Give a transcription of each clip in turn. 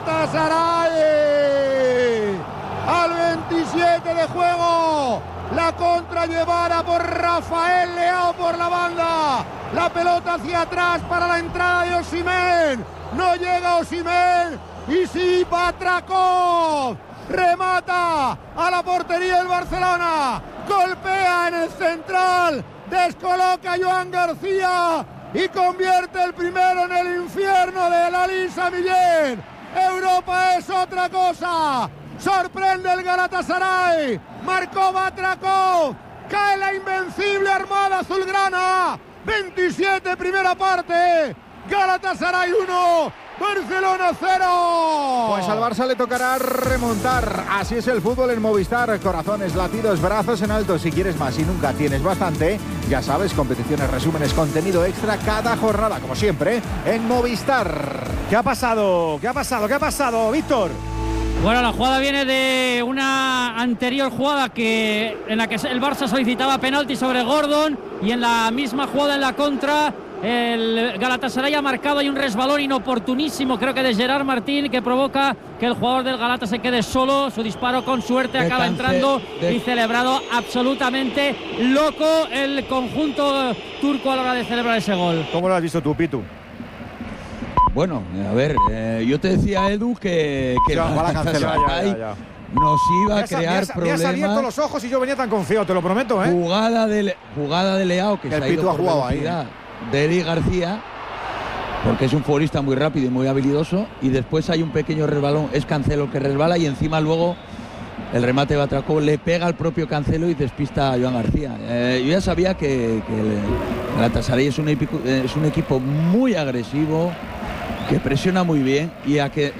Galatasaray. Al 27 de juego. La contra llevada por Rafael Leao por la banda. La pelota hacia atrás para la entrada de Osimhen. No llega Osimhen. Y sí, Batrakov. Remata a la portería del Barcelona. Golpea en el central. Descoloca a Joan García. Y convierte el primero en el infierno de la Lisa Millén. Europa es otra cosa. Sorprende el Galatasaray. Marcó Batrakov. Cae la invencible armada azulgrana. 27 primera parte. Galatasaray 1. Barcelona 0. Pues al Barça le tocará remontar. Así es el fútbol en Movistar. Corazones, latidos, brazos en alto. Si quieres más y nunca tienes bastante, ya sabes, competiciones, resúmenes, contenido extra cada jornada, como siempre, en Movistar. ¿Qué ha pasado? ¿Qué ha pasado, Víctor? Bueno, la jugada viene de una anterior jugada en la que el Barça solicitaba penalti sobre Gordon, y en la misma jugada, en la contra, el Galatasaray ha marcado. Hay un resbalón inoportunísimo, creo que de Gerard Martín, que provoca que el jugador del Galata se quede solo. Su disparo, con suerte, acaba entrando y celebrado absolutamente loco el conjunto turco a la hora de celebrar ese gol. ¿Cómo lo has visto tú, Pitu? Bueno, a ver, yo te decía, Edu, que Galatasaray nos iba a crear problemas. Me has abierto los ojos y yo venía tan confiado, te lo prometo, ¿eh? Jugada de Leao, que se ha ido por velocidad de Eric García, porque es un futbolista muy rápido y muy habilidoso, y después hay un pequeño resbalón, es Cancelo que resbala, y encima luego el remate de Batrakov le pega al propio Cancelo y despista a Joan García. Yo ya sabía que el Galatasaray es un equipo muy agresivo, que presiona muy bien y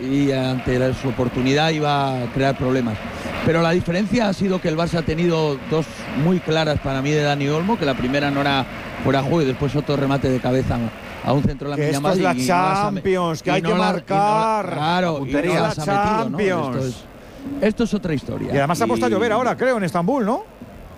ante su oportunidad iba a crear problemas. Pero la diferencia ha sido que el Barça ha tenido dos muy claras para mí de Dani Olmo, que la primera no era fuera de juego y después otro remate de cabeza a un centro de la que esto es la Champions, que hay que marcar. Claro, y no las ha metido, ¿no? Esto es otra historia. Y además se ha puesto a llover ahora, creo, en Estambul, ¿no?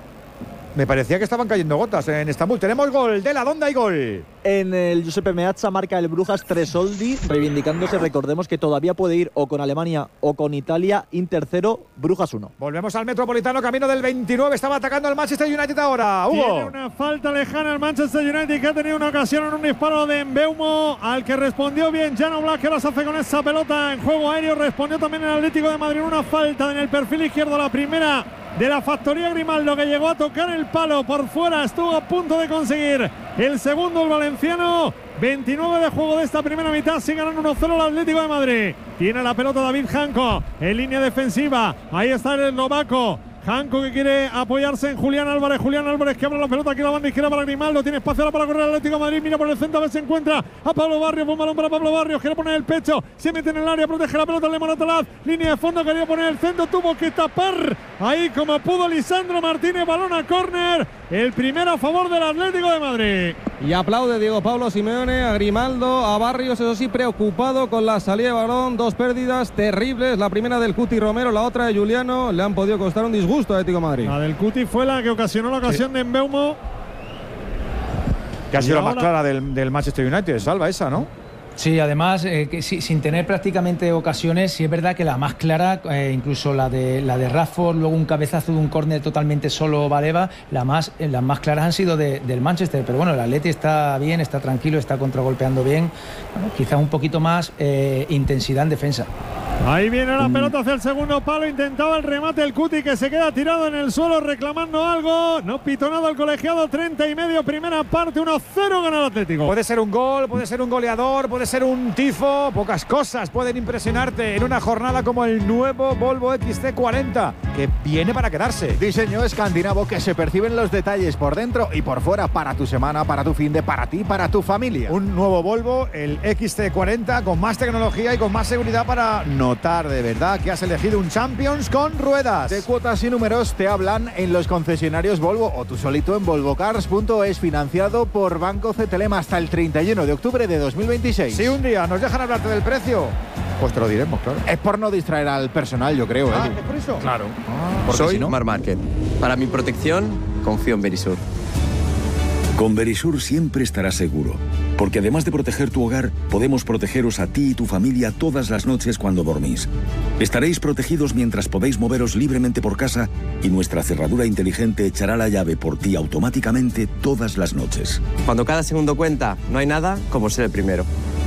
Me parecía que estaban cayendo gotas en Estambul. Tenemos gol. Dela, ¿dónde hay gol? En el Giuseppe Meazza marca el Brujas Tresoldi, reivindicándose. Recordemos que todavía puede ir o con Alemania o con Italia. Inter 0, Brujas 1. Volvemos al Metropolitano, camino del 29. Estaba atacando al Manchester United ahora. Hugo. Tiene una falta lejana al Manchester United, que ha tenido una ocasión en un disparo de Mbeumo, al que respondió bien Jan Oblak. ¿Qué las hace con esa pelota en juego aéreo? Respondió también el Atlético de Madrid. Una falta en el perfil izquierdo, la primera de la factoría Grimaldo, que llegó a tocar el palo por fuera. Estuvo a punto de conseguir el segundo el valenciano. 29 de juego de esta primera mitad. Sigue ganando 1-0 el Atlético de Madrid. Tiene la pelota David Janko en línea defensiva. Ahí está el eslovaco. Janko, que quiere apoyarse en Julián Álvarez. Julián Álvarez, que abre la pelota aquí a la banda izquierda para Grimaldo. Tiene espacio ahora para correr el Atlético de Madrid. Mira por el centro a ver si encuentra a Pablo Barrios. Un balón para Pablo Barrios. Quiere poner el pecho. Se mete en el área. Protege la pelota el de Moratalaz. Línea de fondo. Quería poner el centro. Tuvo que tapar ahí como pudo Lisandro Martínez. Balón a córner. El primero a favor del Atlético de Madrid. Y aplaude Diego Pablo Simeone a Grimaldo, a Barrios, eso sí, preocupado con la salida de balón. Dos pérdidas terribles. La primera del Cuti Romero, la otra de Juliano. Le han podido costar un disgusto a Atlético de Madrid. La del Cuti fue la que ocasionó la ocasión de Mbeumo. Que ha sido la más clara del Manchester United, Salva esa, ¿no? Sí, además, sin tener prácticamente ocasiones, sí es verdad que la más clara, incluso la de Rashford, luego un cabezazo de un córner totalmente solo Baleba, las más claras han sido del Manchester. Pero bueno, el Atleti está bien, está tranquilo, está contragolpeando bien. Bueno, quizás un poquito más intensidad en defensa. Ahí viene la pelota hacia el segundo palo. Intentaba el remate el Cuti, que se queda tirado en el suelo reclamando algo. No pitó nada el colegiado. 30:30, primera parte. 1-0 gana el Atlético. Puede ser un gol, puede ser un goleador, puede ser un tifo. Pocas cosas pueden impresionarte en una jornada como el nuevo Volvo XC40, que viene para quedarse. Diseño escandinavo que se percibe en los detalles por dentro y por fuera, para tu semana, para tu finde, para ti, para tu familia. Un nuevo Volvo, el XC40, con más tecnología y con más seguridad para notar de verdad que has elegido un Champions con ruedas. De cuotas y números te hablan en los concesionarios Volvo o tú solito en volvocars.es, financiado por Banco CTLM hasta el 31 de octubre de 2026. Si un día nos dejan hablarte del precio, pues te lo diremos, claro. Es por no distraer al personal, yo creo. ¿Es por eso? Claro. Soy Mar Market. Para mi protección, confío en Verisur. Con Verisur siempre estarás seguro. Porque además de proteger tu hogar, podemos protegeros a ti y tu familia todas las noches cuando dormís. Estaréis protegidos mientras podéis moveros libremente por casa y nuestra cerradura inteligente echará la llave por ti automáticamente todas las noches. Cuando cada segundo cuenta, no hay nada como ser el primero.